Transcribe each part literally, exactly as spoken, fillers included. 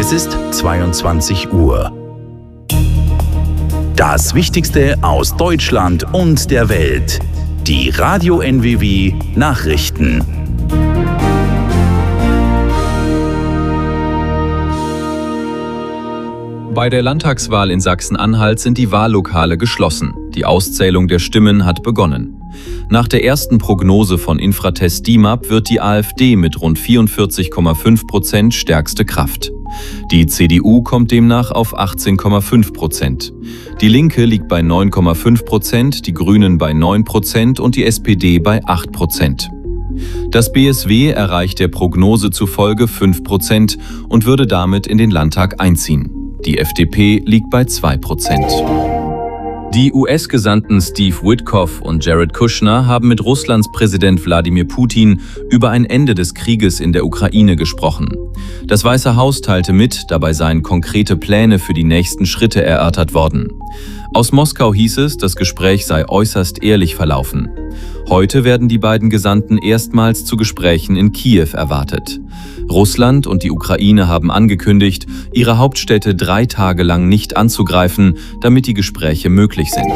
Es ist zweiundzwanzig Uhr. Das Wichtigste aus Deutschland und der Welt. Die Radio N W W Nachrichten. Bei der Landtagswahl in Sachsen-Anhalt sind die Wahllokale geschlossen. Die Auszählung der Stimmen hat begonnen. Nach der ersten Prognose von Infratest D I M A P wird die AfD mit rund vierundvierzig Komma fünf Prozent stärkste Kraft. Die C D U kommt demnach auf achtzehn Komma fünf Prozent. Die Linke liegt bei neun Komma fünf Prozent, die Grünen bei neun Prozent und die S P D bei acht Prozent. Das B S W erreicht der Prognose zufolge fünf Prozent und würde damit in den Landtag einziehen. Die F D P liegt bei zwei Prozent. Die U S-Gesandten Steve Witkoff und Jared Kushner haben mit Russlands Präsident Wladimir Putin über ein Ende des Krieges in der Ukraine gesprochen. Das Weiße Haus teilte mit, dabei seien konkrete Pläne für die nächsten Schritte erörtert worden. Aus Moskau hieß es, das Gespräch sei äußerst ehrlich verlaufen. Heute werden die beiden Gesandten erstmals zu Gesprächen in Kiew erwartet. Russland und die Ukraine haben angekündigt, ihre Hauptstädte drei Tage lang nicht anzugreifen, damit die Gespräche möglich sind.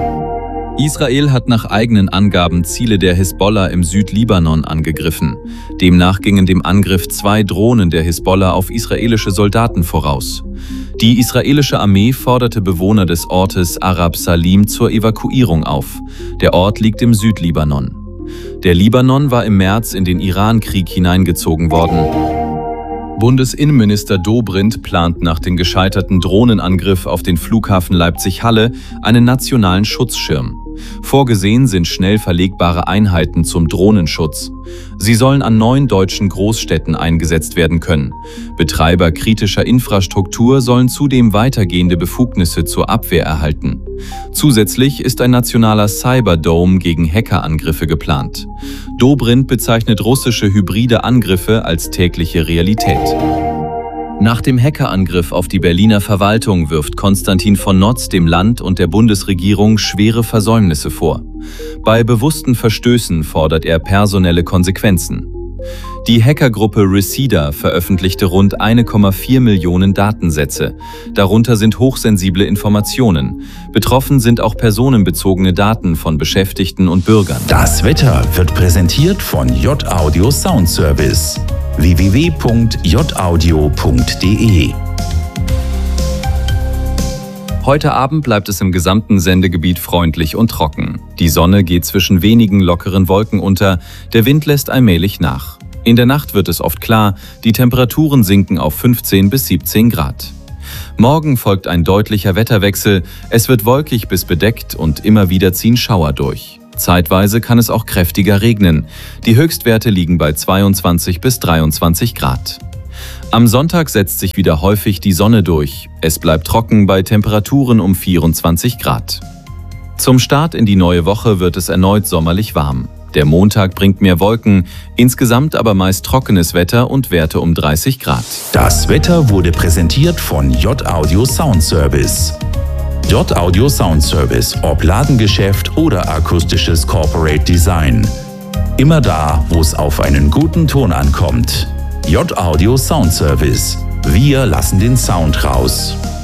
Israel hat nach eigenen Angaben Ziele der Hisbollah im Südlibanon angegriffen. Demnach gingen dem Angriff zwei Drohnen der Hisbollah auf israelische Soldaten voraus. Die israelische Armee forderte Bewohner des Ortes Arab Salim zur Evakuierung auf. Der Ort liegt im Südlibanon. Der Libanon war im März in den Iran-Krieg hineingezogen worden. Bundesinnenminister Dobrindt plant nach dem gescheiterten Drohnenangriff auf den Flughafen Leipzig-Halle einen nationalen Schutzschirm. Vorgesehen sind schnell verlegbare Einheiten zum Drohnenschutz. Sie sollen an neun deutschen Großstädten eingesetzt werden können. Betreiber kritischer Infrastruktur sollen zudem weitergehende Befugnisse zur Abwehr erhalten. Zusätzlich ist ein nationaler Cyberdome gegen Hackerangriffe geplant. Dobrindt bezeichnet russische hybride Angriffe als tägliche Realität. Nach dem Hackerangriff auf die Berliner Verwaltung wirft Konstantin von Notz dem Land und der Bundesregierung schwere Versäumnisse vor. Bei bewussten Verstößen fordert er personelle Konsequenzen. Die Hackergruppe Reseda veröffentlichte rund eine Komma vier Millionen Datensätze. Darunter sind hochsensible Informationen. Betroffen sind auch personenbezogene Daten von Beschäftigten und Bürgern. Das Wetter wird präsentiert von J-Audio Sound Service. w w w punkt j audio punkt d e. Heute Abend bleibt es im gesamten Sendegebiet freundlich und trocken. Die Sonne geht zwischen wenigen lockeren Wolken unter, der Wind lässt allmählich nach. In der Nacht wird es oft klar, die Temperaturen sinken auf fünfzehn bis siebzehn Grad. Morgen folgt ein deutlicher Wetterwechsel, es wird wolkig bis bedeckt und immer wieder ziehen Schauer durch. Zeitweise kann es auch kräftiger regnen. Die Höchstwerte liegen bei zweiundzwanzig bis dreiundzwanzig Grad. Am Sonntag setzt sich wieder häufig die Sonne durch. Es bleibt trocken bei Temperaturen um vierundzwanzig Grad. Zum Start in die neue Woche wird es erneut sommerlich warm. Der Montag bringt mehr Wolken, insgesamt aber meist trockenes Wetter und Werte um dreißig Grad. Das Wetter wurde präsentiert von J-Audio Sound Service. J-Audio Sound Service, ob Ladengeschäft oder akustisches Corporate Design. Immer da, wo es auf einen guten Ton ankommt. J-Audio Sound Service. Wir lassen den Sound raus.